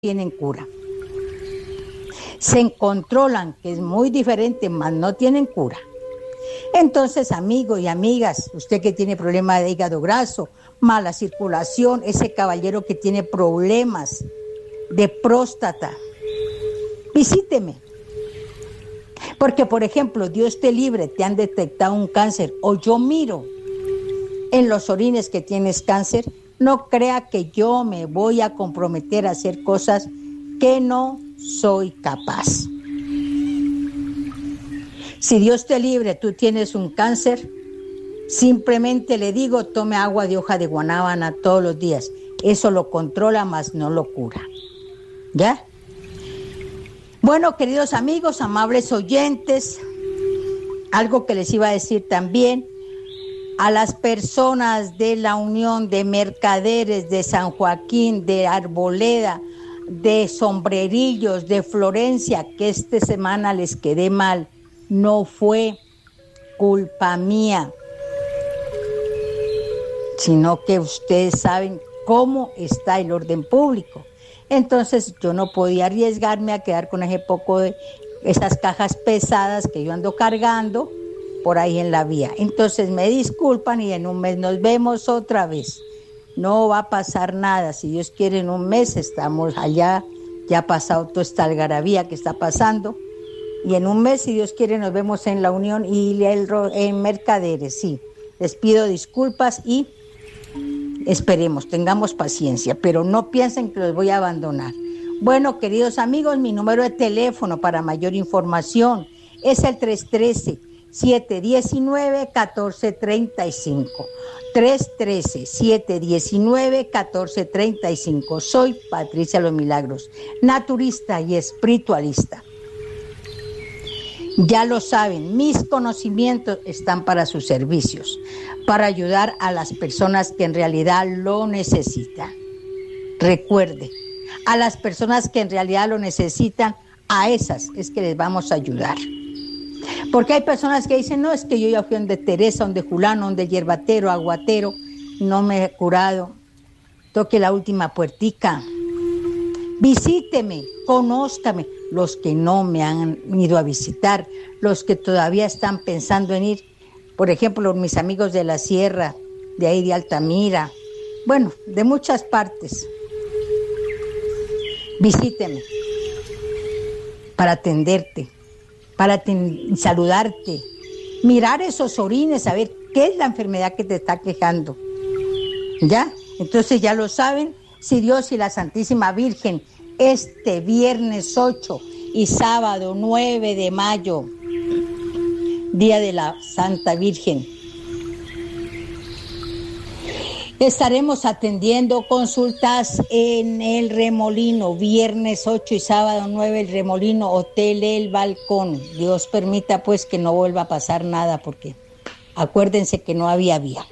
tienen cura. Se controlan, que es muy diferente, mas no tienen cura. Entonces, amigos y amigas, usted que tiene problema de hígado graso, mala circulación, ese caballero que tiene problemas de próstata, visíteme. Porque, por ejemplo, Dios te libre, te han detectado un cáncer, o yo miro en los orines que tienes cáncer, no crea que yo me voy a comprometer a hacer cosas que no soy capaz. Si Dios te libre, tú tienes un cáncer, simplemente le digo, tome agua de hoja de guanábana todos los días. Eso lo controla, mas no lo cura. ¿Ya? Bueno, queridos amigos, amables oyentes, algo que les iba a decir también, a las personas de la Unión de Mercaderes de San Joaquín, de Arboleda, de Sombrerillos, de Florencia, que esta semana les quedé mal, no fue culpa mía, sino que ustedes saben cómo está el orden público. Entonces yo no podía arriesgarme a quedar con ese poco de esas cajas pesadas que yo ando cargando por ahí en la vía. Entonces me disculpan y en un mes nos vemos otra vez. No va a pasar nada. Si Dios quiere, en un mes estamos allá. Ya ha pasado toda esta algarabía que está pasando. Y en un mes, si Dios quiere, nos vemos en la Unión y en Mercaderes. Sí, les pido disculpas y esperemos, tengamos paciencia, pero no piensen que los voy a abandonar. Bueno, queridos amigos, mi número de teléfono para mayor información es el 313-719-1435. 313-719-1435. Soy Patricia Los Milagros, naturista y espiritualista. Ya lo saben, mis conocimientos están para sus servicios, para ayudar a las personas que en realidad lo necesitan. Recuerde, a las personas que en realidad lo necesitan, a esas es que les vamos a ayudar. Porque hay personas que dicen, no, es que yo ya fui donde Teresa, donde Julano, donde Yerbatero, Aguatero, no me he curado. Toque la última puertica. Visíteme, conózcame. Los que no me han ido a visitar, los que todavía están pensando en ir, por ejemplo, mis amigos de la sierra, de ahí de Altamira, bueno, de muchas partes. Visíteme para atenderte, para saludarte, mirar esos orines, saber qué es la enfermedad que te está quejando. ¿Ya? Entonces ya lo saben, si Dios y la Santísima Virgen este viernes 8 y sábado 9 de mayo, Día de la Santa Virgen, estaremos atendiendo consultas en El Remolino, viernes 8 y sábado 9, El Remolino, Hotel El Balcón. Dios permita pues que no vuelva a pasar nada, porque acuérdense que no había vía.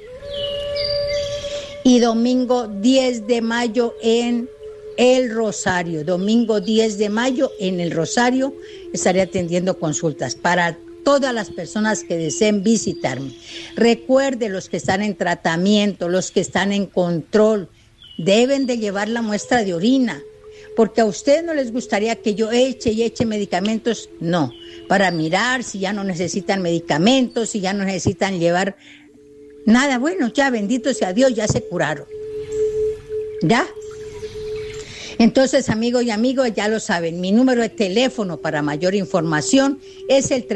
Y domingo 10 de mayo en El Rosario, domingo 10 de mayo en El Rosario estaré atendiendo consultas para todas las personas que deseen visitarme. Recuerde, los que están en tratamiento, los que están en control, deben de llevar la muestra de orina, porque a ustedes no les gustaría que yo eche medicamentos, no, para mirar si ya no necesitan medicamentos, si ya no necesitan llevar nada. Bueno, ya bendito sea Dios, ya se curaron. ¿Ya? Entonces, amigos y amigas, ya lo saben, mi número de teléfono para mayor información es el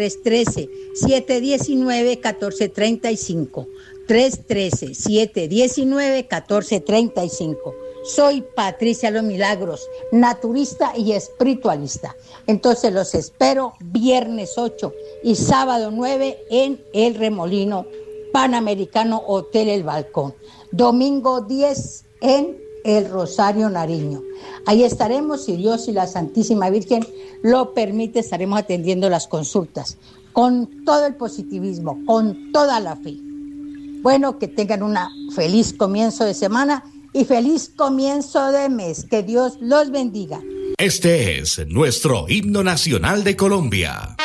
313-719-1435. 313-719-1435. Soy Patricia Los Milagros, naturista y espiritualista. Entonces los espero viernes 8 y sábado 9 en El Remolino, Panamericano, Hotel El Balcón. Domingo 10 en El Rosario, Nariño. Ahí estaremos, si Dios y la Santísima Virgen lo permite, estaremos atendiendo las consultas con todo el positivismo, con toda la fe. Bueno, que tengan una feliz comienzo de semana y feliz comienzo de mes. Que Dios los bendiga. Este es nuestro himno nacional de Colombia.